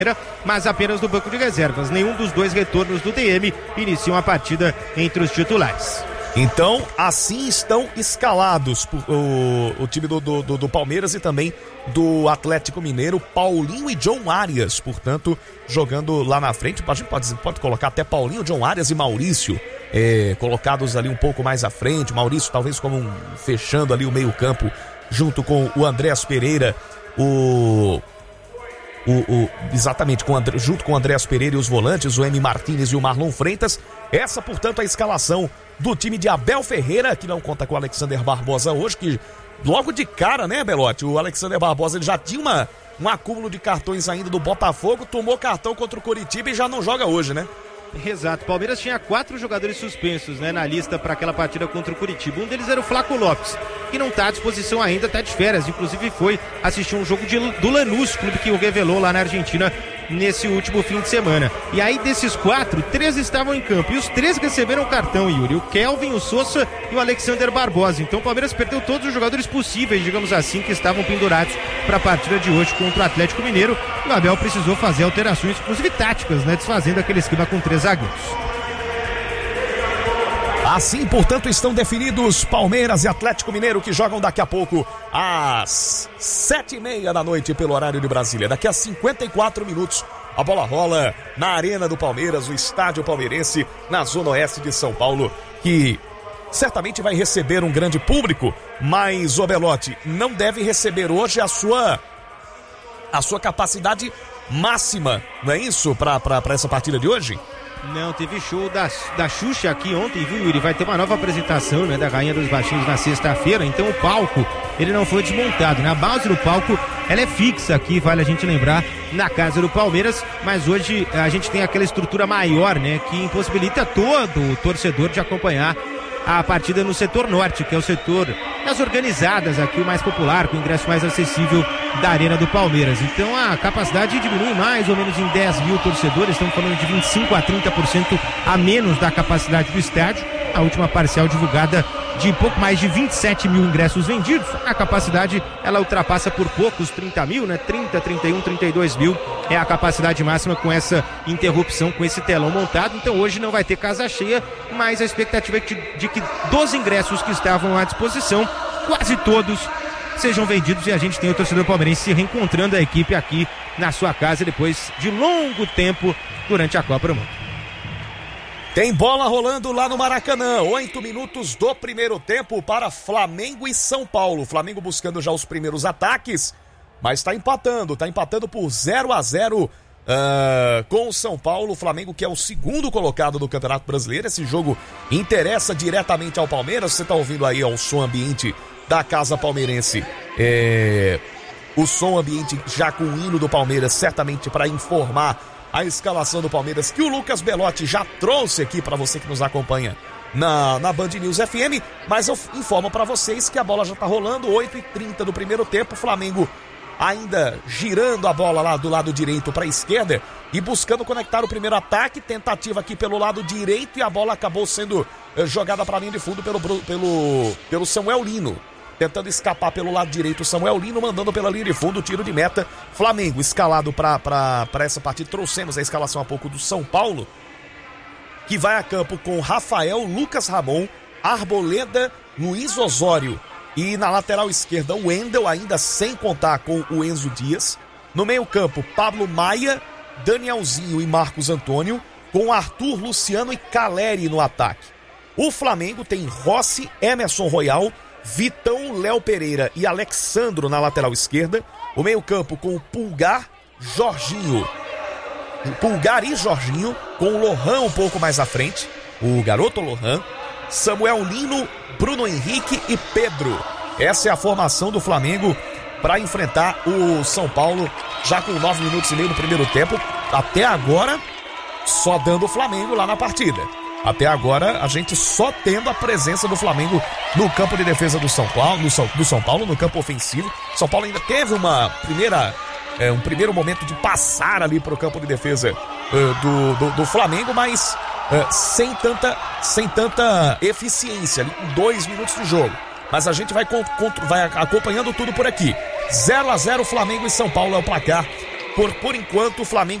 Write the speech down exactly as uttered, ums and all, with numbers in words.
mas apenas do banco de reservas. Nenhum dos dois retornos do D M iniciam a partida entre os titulares. Então, assim estão escalados por, o, o time do, do, do Palmeiras e também do Atlético Mineiro, Paulinho e John Arias, portanto, jogando lá na frente. A gente pode, pode colocar até Paulinho, John Arias e Maurício, é, colocados ali um pouco mais à frente. Maurício talvez como um, fechando ali o meio campo, junto com o Andréas Pereira, o... O, o, exatamente, com, junto com o Andréas Pereira e os volantes, o M. Martínez e o Marlon Freitas. Essa, portanto, a escalação do time de Abel Ferreira, que não conta com o Alexander Barbosa hoje, que logo de cara, né, Belotti? O Alexander Barbosa ele já tinha uma, um acúmulo de cartões ainda do Botafogo, tomou cartão contra o Coritiba e já não joga hoje, né? Exato, Palmeiras tinha quatro jogadores suspensos, né, na lista para aquela partida contra o Coritiba. Um deles era o Flaco Lopes, que não está à disposição ainda, está de férias. Inclusive foi assistir um jogo de, do Lanús, clube que o revelou lá na Argentina nesse último fim de semana. E aí desses quatro, três estavam em campo e os três receberam cartão, Yuri. O Kelvin, o Sousa e o Alexander Barbosa. Então o Palmeiras perdeu todos os jogadores possíveis, digamos assim, que estavam pendurados para a partida de hoje contra o Atlético Mineiro. E o Abel precisou fazer alterações, inclusive táticas, né, desfazendo aquele esquema com três zagueiros. Assim, portanto, estão definidos Palmeiras e Atlético Mineiro, que jogam daqui a pouco às sete e meia da noite pelo horário de Brasília. Daqui a cinquenta e quatro minutos a bola rola na Arena do Palmeiras, o estádio palmeirense, na zona oeste de São Paulo, que certamente vai receber um grande público, mas o Belotti não deve receber hoje a sua, a sua capacidade máxima, não é isso, para essa partida de hoje? Não, teve show da, da Xuxa aqui ontem, viu, Yuri? Vai ter uma nova apresentação, né, da Rainha dos Baixinhos na sexta-feira, então o palco, ele não foi desmontado, né? A base do palco, ela é fixa aqui, vale a gente lembrar, na casa do Palmeiras, mas hoje a gente tem aquela estrutura maior, né, que impossibilita todo o torcedor de acompanhar a partida no setor norte, que é o setor das organizadas aqui, o mais popular, com o ingresso mais acessível da Arena do Palmeiras. Então a capacidade diminui mais ou menos em dez mil torcedores, estamos falando de vinte e cinco a trinta por cento a menos da capacidade do estádio. A última parcial divulgada de pouco mais de vinte e sete mil ingressos vendidos. A capacidade, ela ultrapassa por poucos trinta mil, né? trinta, trinta e um, trinta e dois mil é a capacidade máxima com essa interrupção, com esse telão montado. Então hoje não vai ter casa cheia, mas a expectativa é de, de que dos ingressos que estavam à disposição, quase todos sejam vendidos e a gente tem o torcedor palmeirense se reencontrando a equipe aqui na sua casa depois de longo tempo durante a Copa do Mundo. Tem bola rolando lá no Maracanã, oito minutos do primeiro tempo para Flamengo e São Paulo. Flamengo buscando já os primeiros ataques, mas está empatando, está empatando por zero a zero uh, com o São Paulo. O Flamengo, que é o segundo colocado do Campeonato Brasileiro. Esse jogo interessa diretamente ao Palmeiras. Você está ouvindo aí o som ambiente da Casa Palmeirense. É... O som ambiente já com o hino do Palmeiras, certamente para informar a escalação do Palmeiras, que o Lucas Belotti já trouxe aqui para você que nos acompanha na, na Band News F M, mas eu informo para vocês que a bola já tá rolando, oito e trinta do primeiro tempo, o Flamengo ainda girando a bola lá do lado direito para a esquerda e buscando conectar o primeiro ataque, tentativa aqui pelo lado direito e a bola acabou sendo eh, jogada para a linha de fundo pelo, pelo, pelo Samuel Lino. Tentando escapar pelo lado direito, o Samuel Lino mandando pela linha de fundo, tiro de meta. Flamengo escalado para essa partida. Trouxemos a escalação há pouco do São Paulo, que vai a campo com Rafael, Lucas Ramon, Arboleda, Luiz Osório e na lateral esquerda o Wendel, ainda sem contar com o Enzo Dias. No meio campo, Pablo Maia, Danielzinho e Marcos Antônio, com Arthur, Luciano e Caleri no ataque. O Flamengo tem Rossi, Emerson Royal, Vitão, Léo Pereira e Alexandro na lateral esquerda. O meio campo com o Pulgar, Jorginho. Pulgar e Jorginho, com o Lohan um pouco mais à frente, o garoto Lohan, Samuel Lino, Bruno Henrique e Pedro. Essa é a formação do Flamengo para enfrentar o São Paulo, já com nove minutos e meio no primeiro tempo. Até agora, só dando o Flamengo lá na partida. Até agora, a gente só tendo a presença do Flamengo no campo de defesa do São Paulo, no São, do São Paulo, no campo ofensivo. São Paulo ainda teve uma primeira, é, um primeiro momento de passar ali para o campo de defesa é, do, do, do Flamengo, mas é, sem, tanta, sem tanta eficiência, ali com dois minutos de jogo. Mas a gente vai, vai acompanhando tudo por aqui. zero a zero Flamengo e São Paulo é o placar Por, por enquanto, o Flamengo